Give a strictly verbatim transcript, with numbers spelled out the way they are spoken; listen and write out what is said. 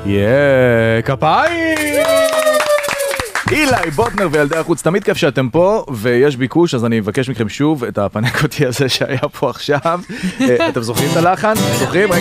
יאה, כפיים! אילי, בוטנר וילדי החוץ, תמיד כיף שאתם פה, ויש ביקוש, אז אני מבקש מכם שוב את הפנקוטי הזה שהיה פה עכשיו. אתם זוכרים את הלחן? זוכרים?